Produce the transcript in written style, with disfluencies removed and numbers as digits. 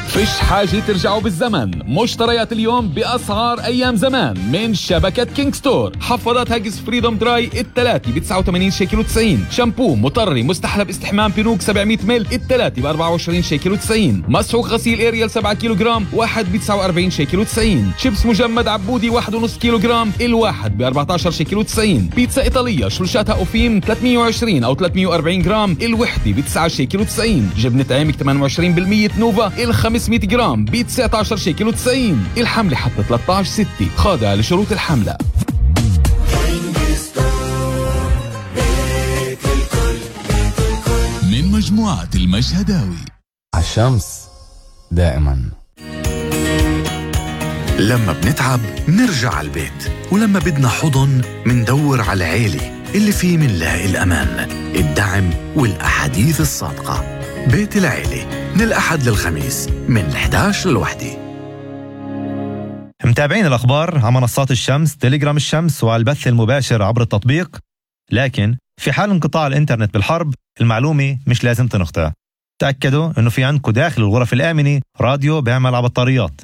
فيش حاجة ترجعوا بالزمن، مشتريات اليوم بأسعار أيام زمان من شبكة كينج ستور. حفاضات هاجس فريدوم دراي الثلاثة ب89 شيكل و90. شامبو مطري مستحلب استحمام بينوك 700 مل الثلاثة ب24 شيكل و90. مسحوق غسيل اريال 7 كيلو جرام واحد ب49 شيكل و90. شيبس مجمد عبودي 1.5 كيلو جرام الواحد ب14 شيكل و90. بيتزا إيطالية شلشاتها أوفيم 320 أو 340 جرام الوحدة ب9 شيكل و90. جبنة عامك 28% نوفا 500 جرام ب 19 شيكل و90. الحملة حتى 13/6 خاضعة لشروط الحملة. من مجموعة المشهداوي. عالشمس دائما. لما بنتعب نرجع على البيت، ولما بدنا حضن مندور على العيلة اللي فيه منلاقي الأمان، الدعم والأحاديث الصادقة. بيت العيلة من الأحد للخميس من 11 ل1. متابعين الأخبار على منصات الشمس، تليجرام الشمس وعلى البث المباشر عبر التطبيق. لكن في حال انقطاع الإنترنت بالحرب المعلومة مش لازم تنقطع. تأكدوا إنه في عندكم داخل الغرف الآمنة راديو بيعمل على بطاريات.